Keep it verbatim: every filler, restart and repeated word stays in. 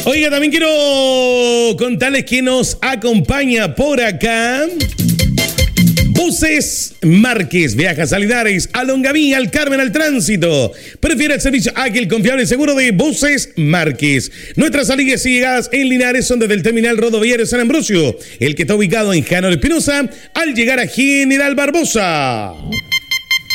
Oiga, también quiero contarles que nos acompaña por acá Buses Márquez. Viaja a Salidares, a Longaví, al Carmen, al Tránsito. Prefiere el servicio ágil, confiable y seguro de Buses Márquez. Nuestras salidas y llegadas en Linares son desde el terminal rodoviario San Ambrosio, el que está ubicado en Janor Espinosa, al llegar a General Barbosa.